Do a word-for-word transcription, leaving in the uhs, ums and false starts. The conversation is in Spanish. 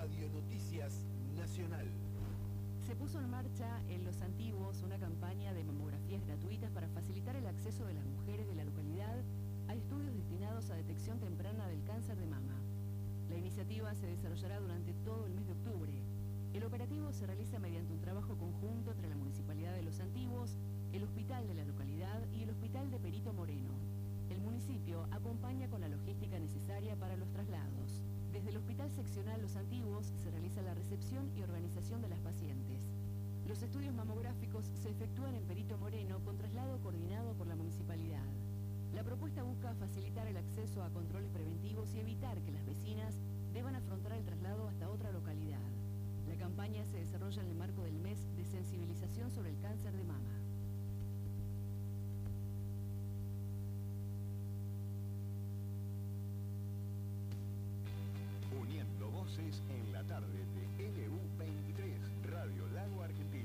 Radio Noticias Nacional. Se puso en marcha en Los Antiguos una campaña de mamografías gratuitas para facilitar el acceso de las mujeres de la localidad a estudios destinados a detección temprana del cáncer de mama. La iniciativa se desarrollará durante todo el mes de octubre. El operativo se realiza mediante un trabajo conjunto entre la Municipalidad de Los Antiguos, el hospital de la localidad y el hospital de Perito Moreno. El municipio acompaña con la logística necesaria para los traslados. Desde el Hospital Seccional Los Antiguos se realiza la recepción y organización de las pacientes. Los estudios mamográficos se efectúan en Perito Moreno con traslado coordinado por la municipalidad. La propuesta busca facilitar el acceso a controles preventivos y evitar que las vecinas deban afrontar el traslado hasta otra localidad. La campaña se desarrolla en el marco del mes de sensibilización sobre el cáncer de mama. Uniendo voces en la tarde de L U veintitrés, Radio Lago Argentina.